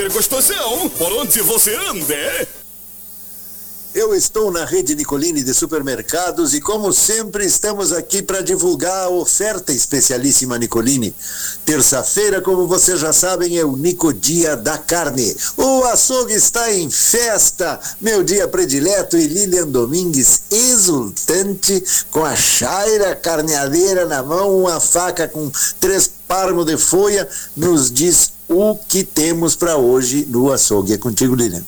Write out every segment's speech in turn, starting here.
Gostosão, por onde você anda? Eu estou na rede Nicolini de supermercados e, como sempre, estamos aqui para divulgar a oferta especialíssima Nicolini. Terça-feira, como vocês já sabem, é o Nico Dia da Carne. O açougue está em festa, meu dia predileto, e Lilian Domingues, exultante, com a chaira carneadeira na mão, uma faca com 3 parmos de folha, nos diz o que temos para hoje no açougue. É contigo, Lilian.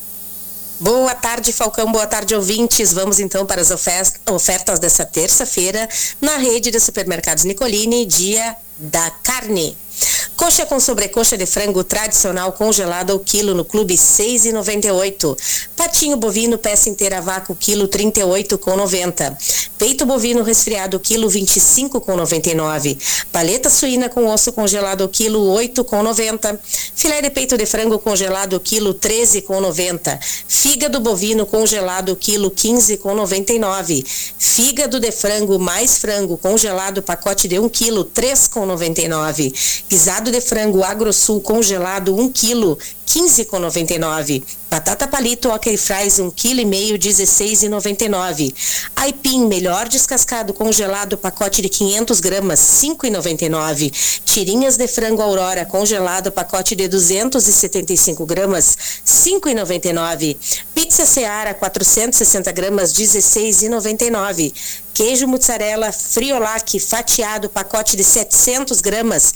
Boa tarde, Falcão. Boa tarde, ouvintes. Vamos então para as ofertas dessa terça-feira na rede de supermercados Nicolini, Dia da Carne. Coxa com sobrecoxa de frango tradicional congelada ao quilo no Clube 6,98. Patinho bovino peça inteira a vácuo quilo 38,90. Peito bovino resfriado quilo 25,99. Paleta suína com osso congelado quilo 8,90. Filé de peito de frango congelado quilo 13,90. Fígado bovino congelado quilo 15,99. Fígado de frango mais frango congelado pacote de 1 quilo 3,99. Guisado de frango Agrosul congelado 1 quilo 15,99. Batata palito ok fries 1,5 kg 16,99. Aipim melhor descascado congelado pacote de 500 gramas 5,99. Tirinhas de frango Aurora congelado pacote de 275 gramas 5,99. Pizza Seara 460 gramas 16,99. Queijo mussarela Friolac fatiado pacote de 700 gramas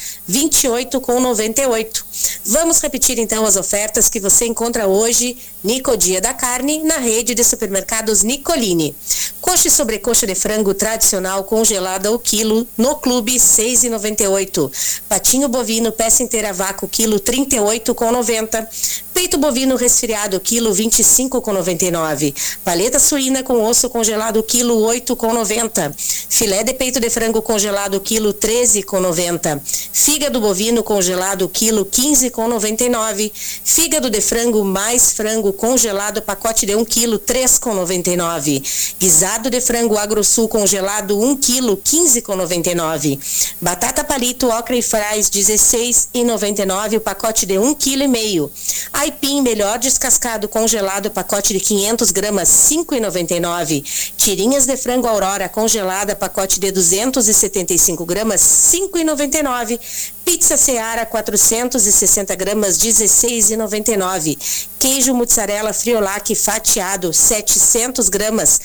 28,98. Vamos repetir então as ofertas que você encontra hoje, Nico Dia da Carne, na rede de supermercados Nicolini. Coxa e sobrecoxa de frango tradicional congelada ao quilo no Clube 6,98. Patinho bovino peça inteira vácuo quilo 38,90. Peito bovino resfriado quilo 25,99. Paleta suína com osso congelado quilo 8,90. Filé de peito de frango congelado quilo 13,90. Fígado bovino congelado quilo 15,99. Fígado de frango mais frango congelado pacote de 1 quilo 3,99. Guisado de frango Agrosul congelado 1 quilo 15,99. Batata palito ocra e fries 16,99 o pacote de 1,5 kg. Aipim melhor descascado congelado pacote de 500 gramas 5,99. Tirinhas de frango Aurora congelada pacote de 275 gramas 5,99. Pizza Seara 460 gramas 16,99. Queijo mussarela Friolac fatiado 700 gramas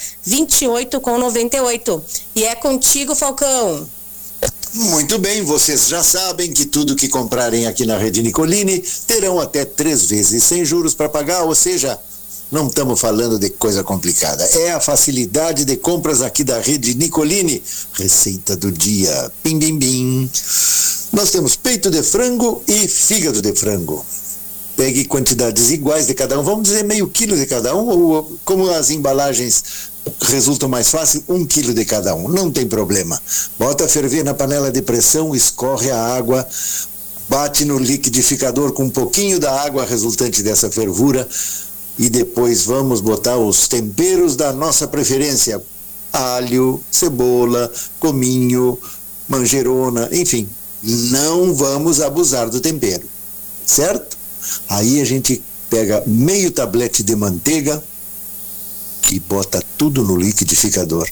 28,98. E é contigo, Falcão. Muito bem, vocês já sabem que tudo que comprarem aqui na rede Nicolini terão até 3 vezes sem juros para pagar, ou seja, não estamos falando de coisa complicada. É a facilidade de compras aqui da rede Nicolini. Receita do dia, bim bim bim. Nós temos peito de frango e fígado de frango. Pegue quantidades iguais de cada um, vamos dizer meio quilo de cada um, ou como as embalagens resultam mais fácil, 1 quilo de cada um, não tem problema. Bota a ferver na panela de pressão, escorre a água, bate no liquidificador com um pouquinho da água resultante dessa fervura e depois vamos botar os temperos da nossa preferência, alho, cebola, cominho, manjerona, enfim, não vamos abusar do tempero, certo? Aí a gente pega meio tablete de manteiga e bota tudo no liquidificador.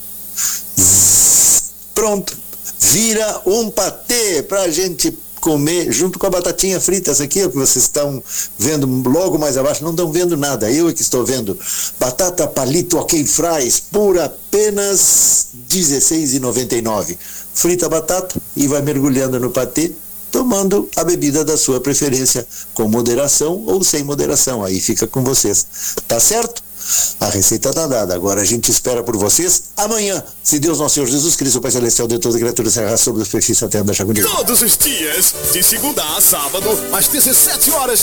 Pronto, vira um patê pra gente comer junto com a batatinha frita. Essa aqui é o que vocês estão vendo logo mais abaixo, não estão vendo nada, eu é que estou vendo. Batata palito ok fries por apenas R$16,99. Frita a batata e vai mergulhando no patê, tomando a bebida da sua preferência, com moderação ou sem moderação, aí fica com vocês, tá certo? A receita tá dada, agora a gente espera por vocês amanhã, se Deus nosso Senhor Jesus Cristo, Pai Celestial de toda criatura, se arrasta sobre a superfície da terra da Chagundiga. Todos os dias, de segunda a sábado, às 17 horas.